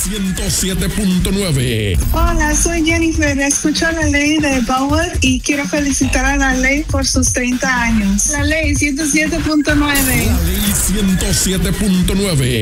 107.9. Hola, soy Jennifer. Escucho la ley de Bauer y quiero felicitar a la ley por sus 30 años. La ley 107.9. La ley 107.9.